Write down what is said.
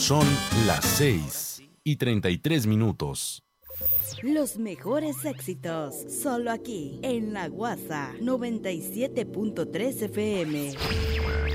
Son las 6:33. Los mejores éxitos, solo aquí, en La Guasa 97.3 FM.